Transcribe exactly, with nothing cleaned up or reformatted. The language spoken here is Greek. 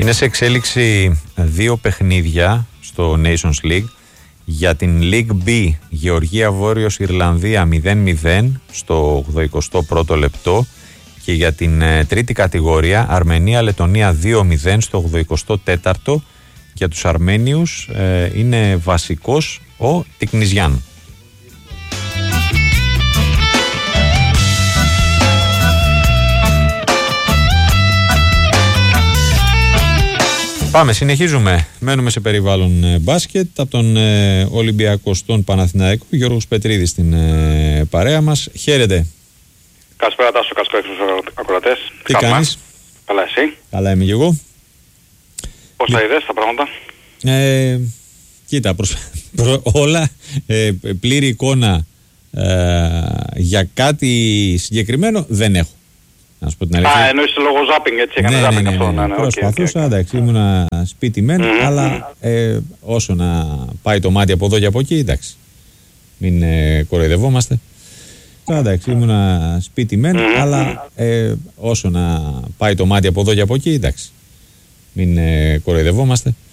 Είναι σε εξέλιξη δύο παιχνίδια στο Nations League. Για την League B, Γεωργία Βόρειος Ιρλανδία μηδέν μηδέν στο ογδοηκοστό πρώτο λεπτό. Και για την ε, τρίτη κατηγορία, Αρμενία Λετωνία δύο μηδέν στο ογδοηκοστό τέταρτο. Για τους Αρμένιους ε, είναι βασικός ο Τικνιζιάν. Πάμε, συνεχίζουμε. Μένουμε σε περιβάλλον ε, μπάσκετ. Από τον ε, Ολυμπιακό στον Παναθηναϊκό, Γιώργος Πετρίδης στην ε, παρέα μας. Χαίρετε. Καλησπέρα Τάσο, καλησπέρα στους ακροατές. Τι κάνεις? Καλά εσύ? Καλά είμαι και εγώ. Πώς τα είδες τα πράγματα? Ε, κοίτα, προς, προ, όλα ε, πλήρη εικόνα ε, για κάτι συγκεκριμένο δεν έχω. Να σου πω την αλήθεια. Α, εννοείς λόγω ζάπινγκ, έτσι έκανε ναι, ζάπινγκ ναι, ναι, αυτό. ναι, Ναι, ναι, προσπαθούσα, okay, okay. εντάξει, ήμουνα σπίτι μεν, mm-hmm. αλλά ε, όσο να πάει το μάτι από εδώ και από εκεί, εντάξει, μην ε, κοροϊδευόμαστε. Εντάξει, ήμουνα σπίτι μεν, mm-hmm. αλλά ε, όσο να πάει το μάτι από εδώ και από εκεί, εντάξει, μην ε, κοροϊδευόμαστε.